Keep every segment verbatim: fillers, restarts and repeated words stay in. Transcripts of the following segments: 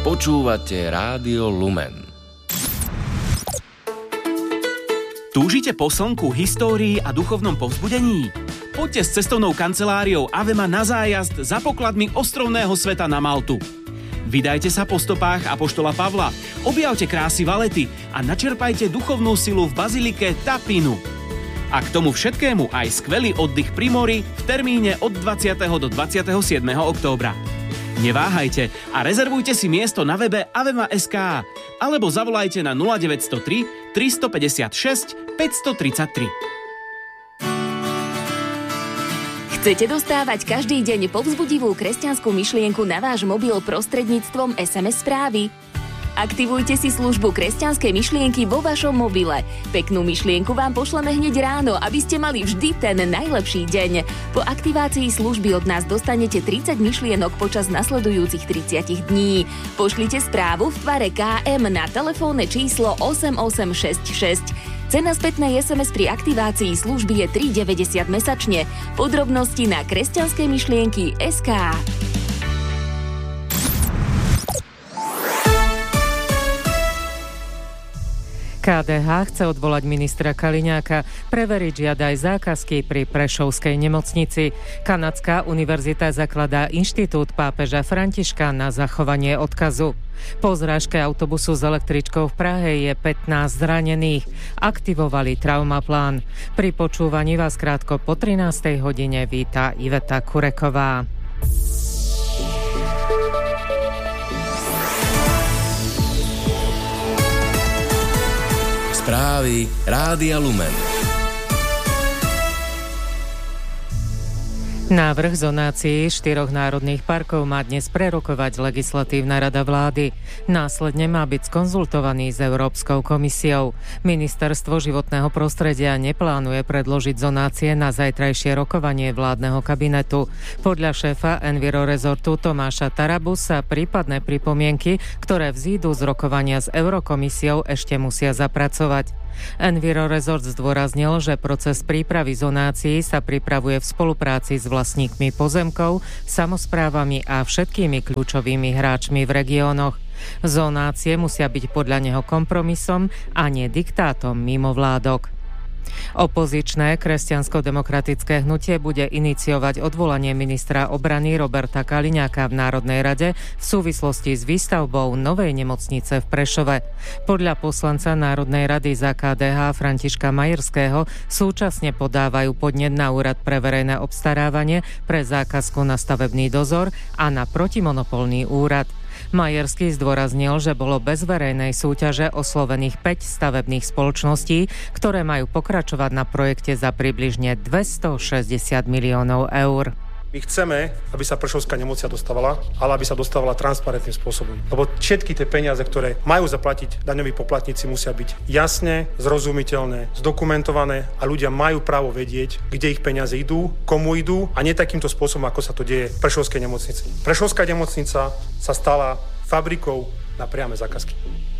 Počúvate Rádio Lumen. Túžite po slnku, histórii a duchovnom povzbudení? Poďte s cestovnou kanceláriou Avema na zájazd za pokladmi ostrovného sveta na Maltu. Vydajte sa po stopách apoštola Pavla, objavte krásy Valety a načerpajte duchovnú silu v bazilike Tapinu. A k tomu všetkému aj skvelý oddych pri mori v termíne od dvadsiateho do dvadsiateho siedmeho októbra. Neváhajte a rezervujte si miesto na webe avema bodka es ká alebo zavolajte na nula deväť nula tri, tristopäťdesiatšesť, päťstotridsaťtri. Chcete dostávať každý deň povzbudivú kresťanskú myšlienku na váš mobil prostredníctvom es em es správy? Aktivujte si službu kresťanskej myšlienky vo vašom mobile. Peknú myšlienku vám pošleme hneď ráno, aby ste mali vždy ten najlepší deň. Po aktivácii služby od nás dostanete tridsať myšlienok počas nasledujúcich tridsať dní. Pošlite správu v tvare ká em na telefónne číslo osem osem šesť šesť. Cena spätnej es em es pri aktivácii služby je tri deväťdesiat mesačne. Podrobnosti na kresťanskej myšlienky bodka es ká. ká dé há chce odvolať ministra Kaliňáka, preveriť žiadaj zákazky pri Prešovskej nemocnici. Kanadská univerzita zakladá inštitút pápeža Františka na zachovanie odkazu. Po zrážke autobusu s električkou v Prahe je pätnásť zranených. Aktivovali traumaplán. Pri počúvaní vás krátko po trinástej hodine víta Iveta Kureková. Správy Rádia Lumen. Návrh zonácií štyroch národných parkov má dnes prerokovať Legislatívna rada vlády. Následne má byť skonzultovaný s Európskou komisiou. Ministerstvo životného prostredia neplánuje predložiť zonácie na zajtrajšie rokovanie vládneho kabinetu. Podľa šéfa Envirorezortu Tomáša Tarabu sa prípadné pripomienky, ktoré vzídu z rokovania s Eurokomisiou, ešte musia zapracovať. Envirorezort zdôraznil, že proces prípravy zonácií sa pripravuje v spolupráci s vlastníkmi pozemkov, samosprávami a všetkými kľúčovými hráčmi v regiónoch. Zonácie musia byť podľa neho kompromisom a nie diktátom mimovládok. Opozičné kresťansko-demokratické hnutie bude iniciovať odvolanie ministra obrany Roberta Kaliňáka v Národnej rade v súvislosti s výstavbou novej nemocnice v Prešove. Podľa poslanca Národnej rady za ká dé há Františka Majerského súčasne podávajú podnet na úrad pre verejné obstarávanie, pre zákazku na stavebný dozor a na protimonopolný úrad. Majerský zdôraznil, že bolo bez verejnej súťaže oslovených päť stavebných spoločností, ktoré majú pokračovať na projekte za približne dvestošesťdesiat miliónov eur. My chceme, aby sa Prešovská nemocnica dostávala, ale aby sa dostávala transparentným spôsobom. Lebo všetky tie peniaze, ktoré majú zaplatiť daňoví poplatníci, musia byť jasne, zrozumiteľné, zdokumentované a ľudia majú právo vedieť, kde ich peniaze idú, komu idú a nie takýmto spôsobom, ako sa to deje v Prešovskej nemocnici. Prešovská nemocnica sa stala fabrikou na priame zákazky.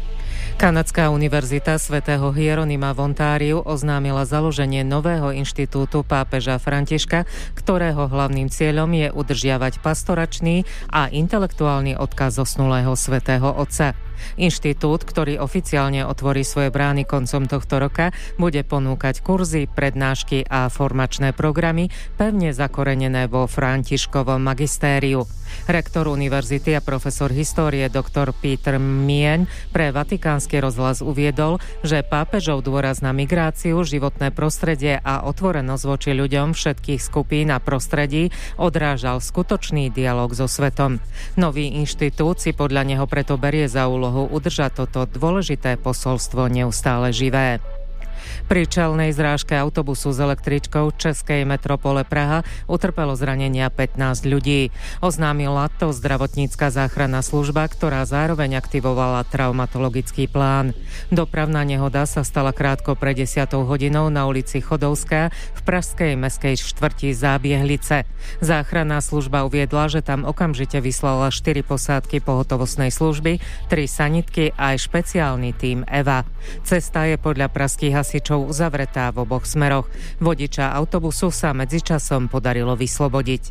Kanadská univerzita svätého Hieronima v Ontáriu oznámila založenie nového inštitútu pápeža Františka, ktorého hlavným cieľom je udržiavať pastoračný a intelektuálny odkaz zosnulého svätého Otca. Inštitút, ktorý oficiálne otvorí svoje brány koncom tohto roka, bude ponúkať kurzy, prednášky a formačné programy pevne zakorenené vo Františkovom magistériu. Rektor univerzity a profesor histórie doktor Peter Mien pre Vatikánsky rozhlas uviedol, že pápežov dôraz na migráciu, životné prostredie a otvorenosť voči ľuďom všetkých skupín a prostredí odrážal skutočný dialog so svetom. Nový inštitút si podľa neho preto berie za úlohu udržať toto dôležité posolstvo neustále živé. Pri čelnej zrážke autobusu s električkou českej metropole Praha utrpelo zranenia pätnásť ľudí. Oznámila to zdravotnícka záchranná služba, ktorá zároveň aktivovala traumatologický plán. Dopravná nehoda sa stala krátko pred desiatou hodinou na ulici Chodovská v pražskej mestskej štvrti Zábiehlice. Záchranná služba uviedla, že tam okamžite vyslala štyri posádky pohotovostnej služby, tri sanitky a aj špeciálny tím Eva. Cesta je podľa pražských hasičov uzavretá v oboch smeroch. Vodiča autobusu sa medzičasom podarilo vyslobodiť.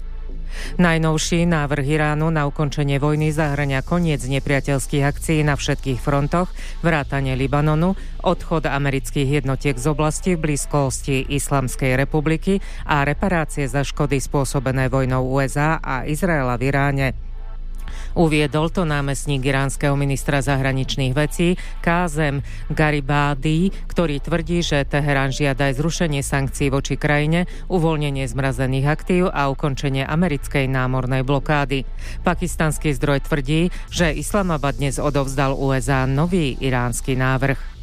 Najnovší návrh Iránu na ukončenie vojny zahŕňa koniec nepriateľských akcií na všetkých frontoch, vrátane Libanonu, odchod amerických jednotiek z oblasti v blízkosti Islamskej republiky a reparácie za škody spôsobené vojnou ú es á a Izraela v Iráne. Uviedol to námestník iránskeho ministra zahraničných vecí Kázem Garibádi, ktorý tvrdí, že Teherán žiada aj zrušenie sankcií voči krajine, uvoľnenie zmrazených aktív a ukončenie americkej námornej blokády. Pakistanský zdroj tvrdí, že Islamabad dnes odovzdal ú es á nový iránsky návrh.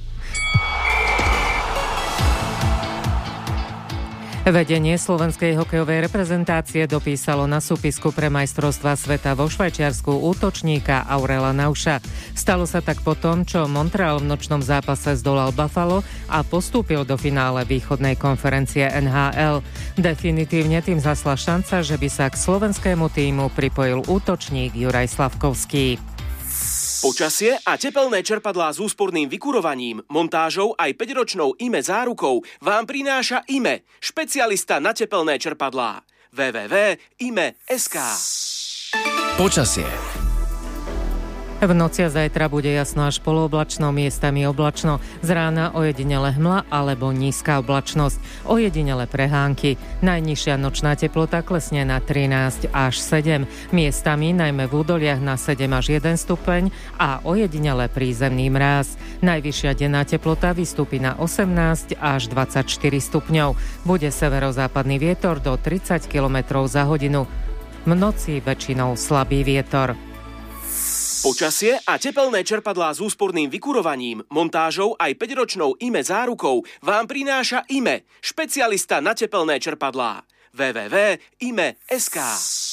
Vedenie slovenskej hokejovej reprezentácie dopísalo na súpisku pre majstrovstvá sveta vo Švajčiarsku útočníka Aurela Nauša. Stalo sa tak po tom, čo Montreal v nočnom zápase zdolal Buffalo a postúpil do finále východnej konferencie en há el. Definitívne tým zasla šanca, že by sa k slovenskému tímu pripojil útočník Juraj Slavkovský. Počasie a tepelné čerpadlá s úsporným vykurovaním, montážou aj päťročnou í em é zárukou vám prináša í em é, špecialista na tepelné čerpadlá. w w w bodka i m e bodka es ká. Počasie. V noci a zajtra bude jasno až polooblačno, miestami oblačno. Z rána ojedinele hmla alebo nízka oblačnosť. Ojedinele prehánky. Najnižšia nočná teplota klesne na trinásť až sedem. Miestami, najmä v údoliach, na sedem až jeden stupeň a ojedinele prízemný mráz. Najvyššia denná teplota vystúpi na osemnásť až dvadsaťštyri stupňov. Bude severozápadný vietor do tridsať kilometrov za hodinu. V noci väčšinou slabý vietor. Počasie a tepelné čerpadlá s úsporným vykurovaním, montážou aj päťročnou í em é zárukou vám prináša í em é, špecialista na tepelné čerpadlá. w w w bodka i m e bodka es ká.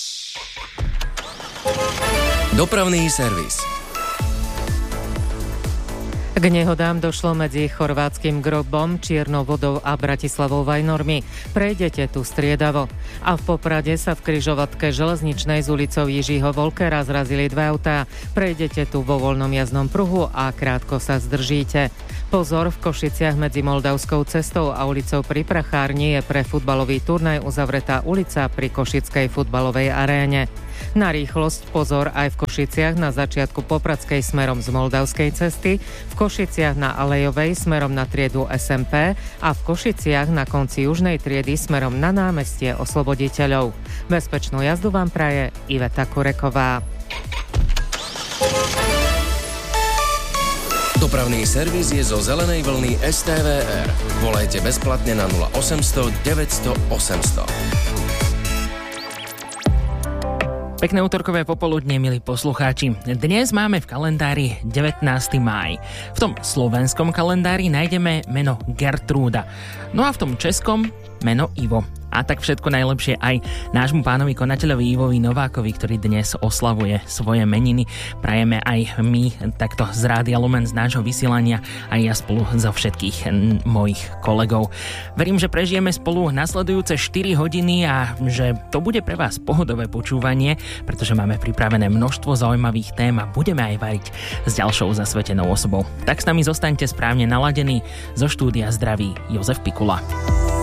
Dopravný servis. K nehodám došlo medzi chorvátskym Grobom, Čiernou Vodou a Bratislavou Vajnormi. Prejdete tu striedavo. A v Poprade sa v križovatke železničnej s ulicou Jiřího Volkera zrazili dve autá. Prejdete tu vo voľnom jazdnom pruhu a krátko sa zdržíte. Pozor, v Košiciach medzi Moldavskou cestou a ulicou pri Prachárni je pre futbalový turnaj uzavretá ulica pri Košickej futbalovej aréne. Na rýchlosť pozor aj v Košiciach na začiatku Popradskej smerom z Moldavskej cesty, v Košiciach na Alejovej smerom na triedu es em pé a v Košiciach na konci južnej triedy smerom na námestie Osloboditeľov. Bezpečnú jazdu vám praje Iveta Kureková. Dopravný servis je zo zelenej vlny es té vé er. Volajte bezplatne na nula osemsto deväťsto osemsto. Pekné útorkové popoludnie, milí poslucháči. Dnes máme v kalendári devätnásteho mája. V tom slovenskom kalendári nájdeme meno Gertrúda. No a v tom českom meno Ivo. A tak všetko najlepšie aj nášmu pánovi konateľovi Ivovi Novákovi, ktorý dnes oslavuje svoje meniny. Prajeme aj my takto z Rádia Lumen, z nášho vysielania, aj ja spolu zo všetkých mojich kolegov. Verím, že prežijeme spolu nasledujúce štyri hodiny a že to bude pre vás pohodové počúvanie, pretože máme pripravené množstvo zaujímavých tém a budeme aj variť s ďalšou zasvetenou osobou. Tak s nami zostaňte správne naladení. Zo štúdia zdraví Jozef Pikula.